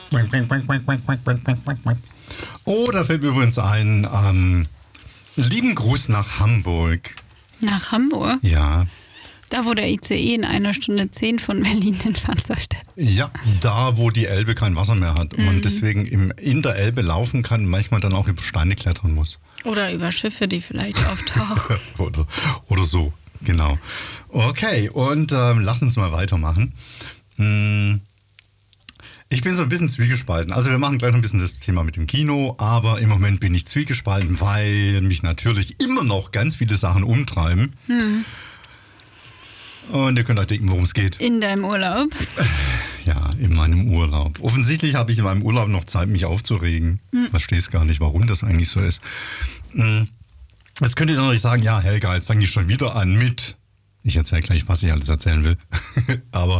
Oh, da fällt mir übrigens ein, lieben Gruß nach Hamburg. Nach Hamburg? Ja. Da, wo der ICE in 1:10 von Berlin hinfahren sollte. Ja, da, wo die Elbe kein Wasser mehr hat und man deswegen in der Elbe laufen kann, manchmal dann auch über Steine klettern muss. Oder über Schiffe, die vielleicht auftauchen. oder so, genau. Okay, und lass uns mal weitermachen. Ich bin so ein bisschen zwiegespalten. Also wir machen gleich noch ein bisschen das Thema mit dem Kino, aber im Moment bin ich zwiegespalten, weil mich natürlich immer noch ganz viele Sachen umtreiben. Und ihr könnt euch denken, worum es geht. In deinem Urlaub? Ja, in meinem Urlaub. Offensichtlich habe ich in meinem Urlaub noch Zeit, mich aufzuregen. Ich verstehe es gar nicht, warum das eigentlich so ist. Jetzt könnt ihr dann natürlich sagen, ja Helga, jetzt fange ich schon wieder an mit... Ich erzähle gleich, was ich alles erzählen will. Aber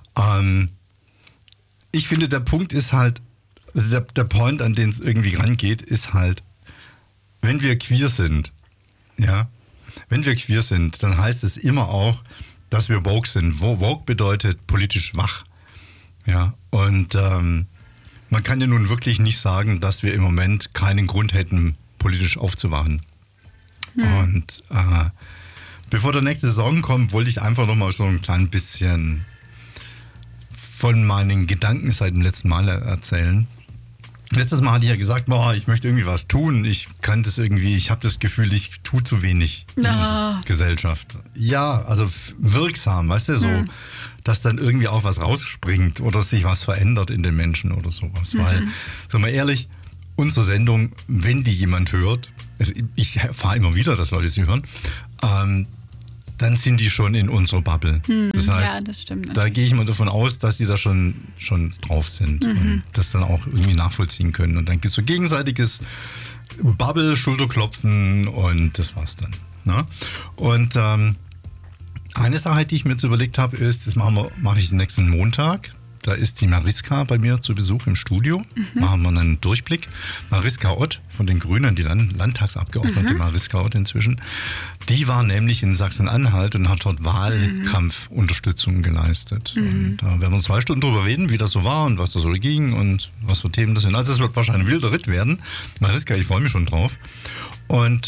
ich finde, der Punkt ist halt, der Point, an den es irgendwie rangeht, ist halt, wenn wir queer sind, ja, dann heißt es immer auch, dass wir woke sind. Woke bedeutet politisch wach. Ja, und man kann ja nun wirklich nicht sagen, dass wir im Moment keinen Grund hätten, politisch aufzuwachen. Und bevor der nächste Song kommt, wollte ich einfach nochmal so ein klein bisschen von meinen Gedanken seit dem letzten Mal erzählen. Letztes Mal hatte ich ja gesagt, boah, ich möchte irgendwie was tun. Ich habe das Gefühl, ich tue zu wenig in unserer Gesellschaft. Ja, also wirksam, weißt du, so, dass dann irgendwie auch was rausspringt oder sich was verändert in den Menschen oder sowas. Weil, sagen wir ehrlich, unsere Sendung, wenn die jemand hört, also ich erfahre immer wieder, dass Leute sie hören, dann sind die schon in unserer Bubble. Das heißt, ja, das stimmt. da gehe ich mal davon aus, dass die da schon drauf sind und das dann auch irgendwie nachvollziehen können. Und dann gibt es so gegenseitiges Bubble, Schulterklopfen und das war's dann. Ne? Und eine Sache, die ich mir jetzt überlegt habe, ist, das mache ich nächsten Montag. Da ist die Mariska bei mir zu Besuch im Studio. Machen wir einen Durchblick. Mariska Ott von den Grünen, die Landtagsabgeordnete Mariska Ott inzwischen, die war nämlich in Sachsen-Anhalt und hat dort Wahlkampfunterstützung geleistet. Und da werden wir 2 Stunden drüber reden, wie das so war und was da so ging und was für Themen das sind. Also das wird wahrscheinlich ein wilder Ritt werden. Mariska, ich freue mich schon drauf. Und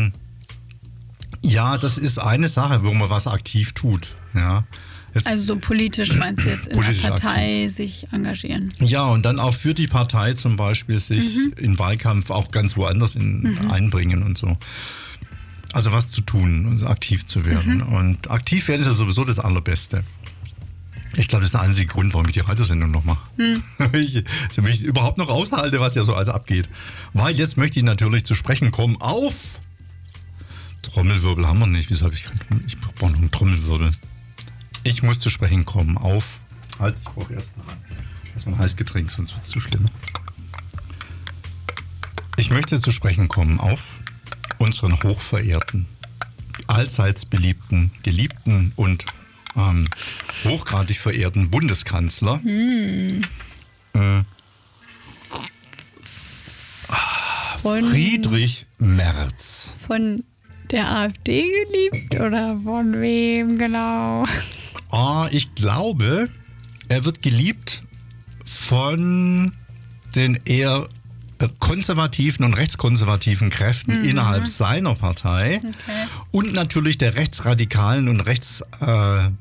ja, das ist eine Sache, wo man was aktiv tut. Ja. Also so politisch meinst du jetzt in der Partei aktiv sich engagieren? Ja, und dann auch für die Partei zum Beispiel sich in Wahlkampf auch ganz woanders einbringen und so. Also was zu tun, also aktiv zu werden. Und aktiv werden ist ja sowieso das Allerbeste. Ich glaube, das ist der einzige Grund, warum ich die Radiosendung noch mache. Damit ich überhaupt noch aushalte, was ja so alles abgeht. Weil jetzt möchte ich natürlich zu sprechen kommen auf... Trommelwirbel haben wir nicht. Wieso habe ich brauche noch einen Trommelwirbel. Ich muss zu sprechen kommen auf... Halt, ich brauche erst mal ein Heißgetränk, sonst wird es zu schlimm. Ich möchte zu sprechen kommen auf unseren hochverehrten, allseits beliebten, geliebten und hochgradig verehrten Bundeskanzler. Friedrich Merz. Von der AfD geliebt oder von wem genau? Ich glaube, er wird geliebt von den eher konservativen und rechtskonservativen Kräften innerhalb seiner Partei und natürlich der rechtsradikalen und rechtsen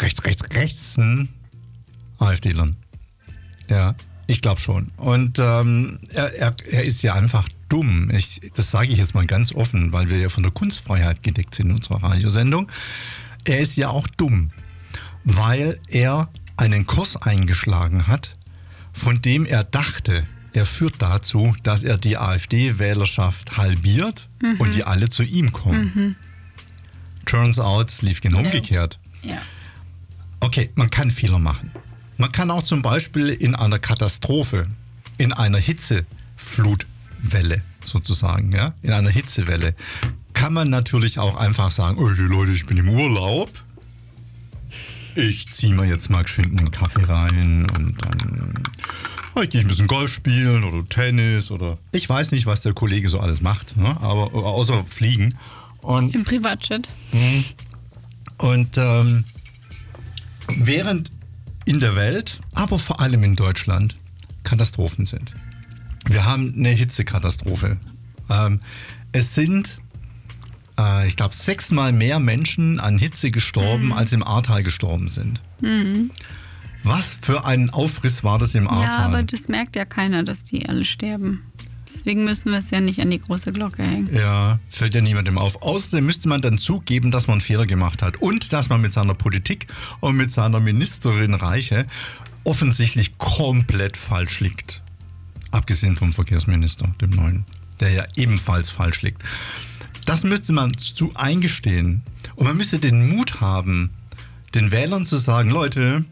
AfDlern. Ja, ich glaube schon. Und er ist ja einfach dumm. Das sage ich jetzt mal ganz offen, weil wir ja von der Kunstfreiheit gedeckt sind in unserer Radiosendung. Er ist ja auch dumm, weil er einen Kurs eingeschlagen hat, von dem er dachte, er führt dazu, dass er die AfD-Wählerschaft halbiert und die alle zu ihm kommen. Turns out, es lief genau umgekehrt. Ja. Okay, man kann Fehler machen. Man kann auch zum Beispiel in einer Katastrophe, in einer Hitzeflutwelle sozusagen, ja, in einer Hitzewelle, kann man natürlich auch einfach sagen, oh, die Leute, ich bin im Urlaub. Ich ziehe mir jetzt mal geschwind einen Kaffee rein und dann gehe ich ein bisschen Golf spielen oder Tennis oder ich weiß nicht, was der Kollege so alles macht, ne? Aber außer fliegen. Und, im Privatjet. Und während in der Welt, aber vor allem in Deutschland, Katastrophen sind. Wir haben eine Hitzekatastrophe. Es sind, ich glaube, 6-mal mehr Menschen an Hitze gestorben, als im Ahrtal gestorben sind. Was für ein Aufriss war das im Ahrtal? Ja, aber das merkt ja keiner, dass die alle sterben. Deswegen müssen wir es ja nicht an die große Glocke hängen. Ja, fällt ja niemandem auf. Außerdem müsste man dann zugeben, dass man einen Fehler gemacht hat und dass man mit seiner Politik und mit seiner Ministerin Reiche offensichtlich komplett falsch liegt. Abgesehen vom Verkehrsminister, dem neuen, der ja ebenfalls falsch liegt. Das müsste man zu eingestehen. Und man müsste den Mut haben, den Wählern zu sagen, Leute,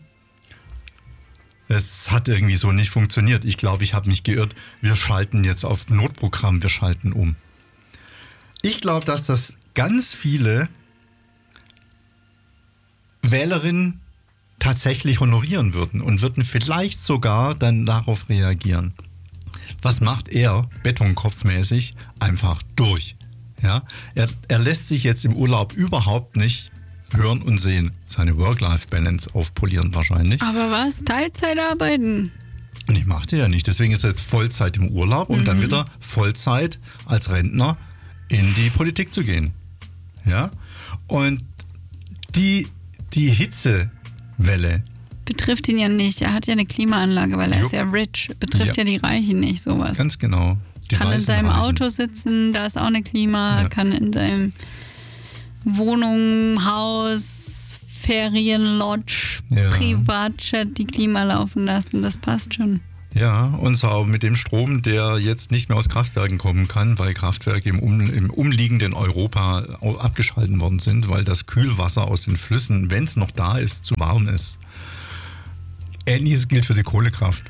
es hat irgendwie so nicht funktioniert. Ich glaube, ich habe mich geirrt. Wir schalten jetzt auf Notprogramm, wir schalten um. Ich glaube, dass das ganz viele Wählerinnen tatsächlich honorieren würden und würden vielleicht sogar dann darauf reagieren. Was macht er, betonkopfmäßig, einfach durch? Ja? Er lässt sich jetzt im Urlaub überhaupt nicht hören und sehen. Seine Work-Life-Balance aufpolieren wahrscheinlich. Aber was? Teilzeit arbeiten? Nee, macht er ja nicht. Deswegen ist er jetzt Vollzeit im Urlaub und dann wieder Vollzeit als Rentner in die Politik zu gehen. Ja? Und die Hitzewelle Betrifft ihn ja nicht. Er hat ja eine Klimaanlage, weil er ist ja rich. Betrifft ja die Reichen nicht, sowas. Ganz genau. Die kann in seinem Reichen. Auto sitzen, da ist auch eine Klima, kann in seinem Wohnung, Haus, Ferienlodge, Privatjet die Klima laufen lassen. Das passt schon. Ja, und zwar mit dem Strom, der jetzt nicht mehr aus Kraftwerken kommen kann, weil Kraftwerke im umliegenden Europa abgeschalten worden sind, weil das Kühlwasser aus den Flüssen, wenn es noch da ist, zu warm ist. Ähnliches gilt für die Kohlekraft.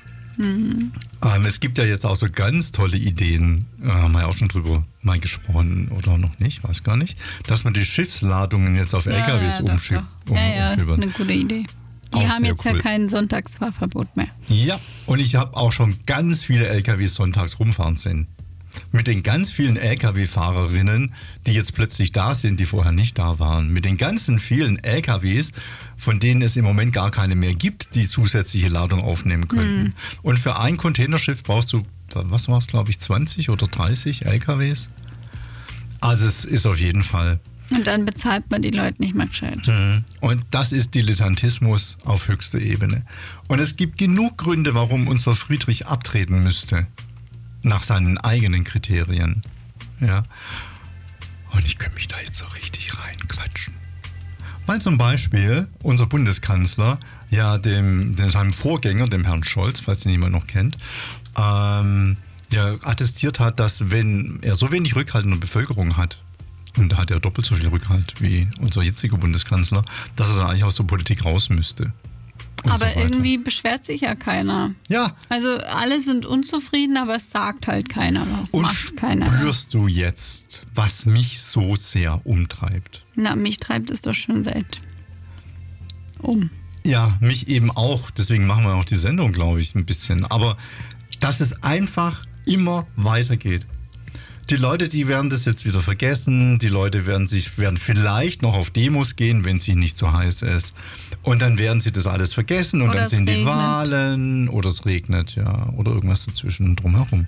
Es gibt ja jetzt auch so ganz tolle Ideen, haben wir ja auch schon drüber mal gesprochen oder noch nicht, weiß gar nicht, dass man die Schiffsladungen jetzt auf LKWs umschiebt. Ja, ist eine gute Idee. Die Auch haben sehr jetzt cool. ja kein Sonntagsfahrverbot mehr. Ja, und ich habe auch schon ganz viele LKWs sonntags rumfahren sehen. Mit den ganz vielen LKW-Fahrerinnen, die jetzt plötzlich da sind, die vorher nicht da waren. Mit den ganzen vielen LKWs, von denen es im Moment gar keine mehr gibt, die zusätzliche Ladung aufnehmen könnten. Und für ein Containerschiff brauchst du, was war es, glaube ich, 20 oder 30 LKWs? Also es ist auf jeden Fall. Und dann bezahlt man die Leute nicht mal gescheit. Und das ist Dilettantismus auf höchster Ebene. Und es gibt genug Gründe, warum unser Friedrich abtreten müsste. Nach seinen eigenen Kriterien. Ja. Und ich könnte mich da jetzt so richtig reinklatschen. Weil zum Beispiel unser Bundeskanzler ja seinem Vorgänger, dem Herrn Scholz, falls den jemand noch kennt, ja attestiert hat, dass wenn er so wenig Rückhalt in der Bevölkerung hat, und da hat er doppelt so viel Rückhalt wie unser jetziger Bundeskanzler, dass er dann eigentlich aus der Politik raus müsste. Aber so irgendwie beschwert sich ja keiner. Ja. Also alle sind unzufrieden, aber es sagt halt keiner was. Und macht keiner. Spürst du jetzt, was mich so sehr umtreibt? Na, mich treibt es doch schon seit Ja, mich eben auch. Deswegen machen wir auch die Sendung, glaube ich, ein bisschen. Aber dass es einfach immer weitergeht. Die Leute, die werden das jetzt wieder vergessen. Die Leute werden vielleicht noch auf Demos gehen, wenn es ihnen nicht so heiß ist. Und dann werden sie das alles vergessen und oder dann sind die regnet. Wahlen oder es regnet, ja, oder irgendwas dazwischen drumherum.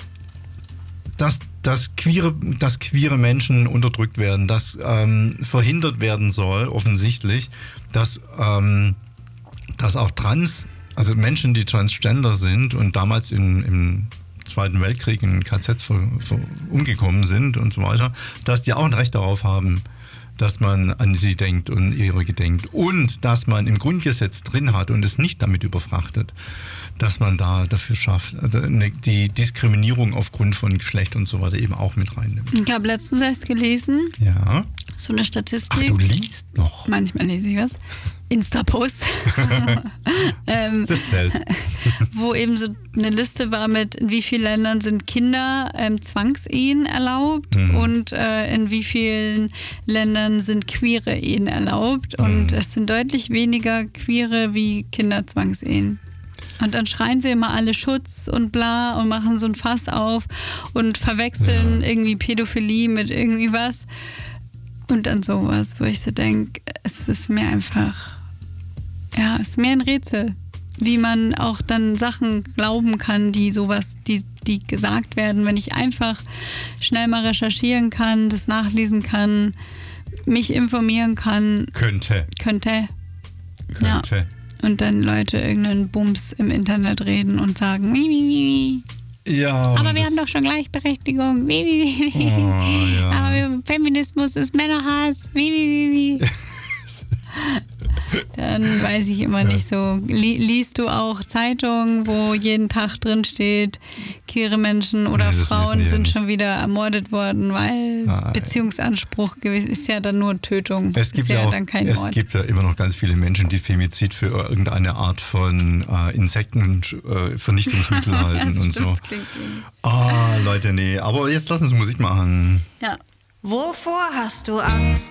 Dass queere Menschen unterdrückt werden, dass verhindert werden soll, offensichtlich, dass auch also Menschen, die transgender sind und damals im Zweiten Weltkrieg in KZs umgekommen sind und so weiter, dass die auch ein Recht darauf haben, dass man an sie denkt und ihre gedenkt und dass man im Grundgesetz drin hat und es nicht damit überfrachtet, dass man da dafür schafft, also die Diskriminierung aufgrund von Geschlecht und so weiter eben auch mit reinnimmt. Ich habe letztens erst gelesen, Ja. so eine Statistik. Ach, du liest noch. Manchmal lese ich was. Insta-Post. Das zählt. Wo eben so eine Liste war mit, in wie vielen Ländern sind Kinder Zwangsehen erlaubt und in wie vielen Ländern sind queere Ehen erlaubt. Und es sind deutlich weniger queere wie Kinderzwangsehen. Und dann schreien sie immer alle Schutz und bla und machen so ein Fass auf und verwechseln irgendwie Pädophilie mit irgendwie was. Und dann sowas, wo ich so denke, es ist mir einfach, es ist mir ein Rätsel. wie man auch dann Sachen glauben kann, die gesagt werden, wenn ich einfach schnell mal recherchieren kann, das nachlesen kann, mich informieren kann. Könnte. Ja. Und dann Leute irgendeinen Bums im Internet reden und sagen, wie. Ja. Aber wir haben doch schon Gleichberechtigung. Wie. Oh, ja. Aber Feminismus ist Männerhass. Wie. Dann weiß ich immer nicht so. Liest du auch Zeitungen, wo jeden Tag drin steht, queere Menschen oder Frauen sind schon wieder ermordet worden, weil Beziehungsanspruch gewesen ist ja dann nur Tötung. Es gibt ja immer noch ganz viele Menschen, die Femizid für irgendeine Art von Insektenvernichtungsmittel halten und so. Leute, nee. Aber jetzt lass uns Musik machen. Ja. Wovor hast du Angst?